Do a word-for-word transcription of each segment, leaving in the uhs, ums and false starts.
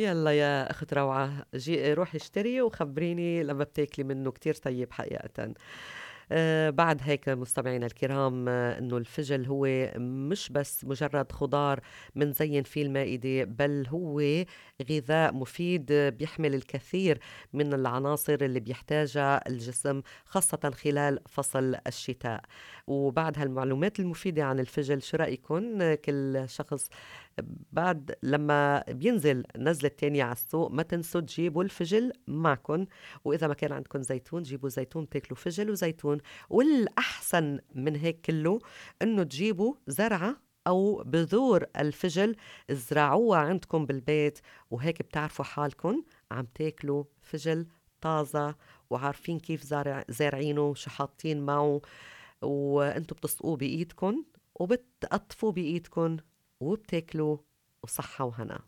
يلا يا أخت روعة، جي روحي اشتري وخبريني لما بتاكلي منه، كتير طيب حقيقة. آه بعد هيك مستمعينا الكرام، آه انه الفجل هو مش بس مجرد خضار منزين فيه المائدة، بل هو غذاء مفيد، آه، بيحمل الكثير من العناصر اللي بيحتاجها الجسم، خاصة خلال فصل الشتاء. وبعد هالمعلومات المفيدة عن الفجل، شو رأيكم آه، كل شخص بعد لما بينزل نزلة تانية على السوق ما تنسوا تجيبوا الفجل معكم، وإذا ما كان عندكم زيتون جيبوا زيتون، تاكلوا فجل وزيتون. والأحسن من هيك كله إنه تجيبوا زرعة أو بذور الفجل، زرعوها عندكم بالبيت، وهيك بتعرفوا حالكم عم تاكلوا فجل طازة، وعارفين كيف زارع زارعينه، شو حاطين معه، وانتوا بتسقوه بإيدكم وبتقطفوه بإيدكم وبتاكلوا، وصحة وهنا.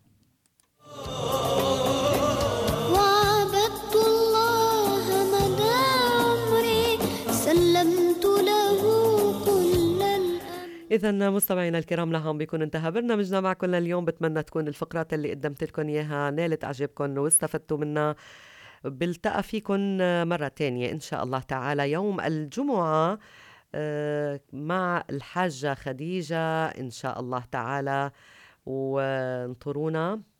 وعبدت الله مدى عمري، سلمت له كل الأمر. إذا مستمعينا الكرام، لهم بيكون انتهى برنامجنا معكم لليوم. بتمنى تكون الفقرات اللي قدمت لكم إياها نالت إعجابكم واستفدتوا منها. بلتقى فيكم مرة تانية إن شاء الله تعالى يوم الجمعة، آه، مع الحاجة خديجة إن شاء الله تعالى، وانطرونا.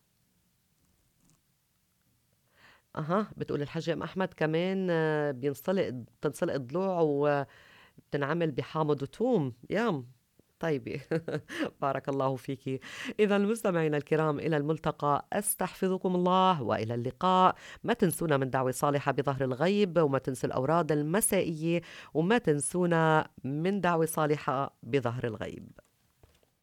أها، بتقول الحاجة أم أحمد كمان آه، بينسلق بتنسلق الضلوع وبتنعمل بحامض وثوم. يام طيبة. بارك الله فيكي. إذا مستمعينا الكرام، إلى الملتقى، أستحفظكم الله وإلى اللقاء. ما تنسونا من دعوة صالحة بظهر الغيب، وما تنسوا الأوراد المسائية، وما تنسونا من دعوة صالحة بظهر الغيب.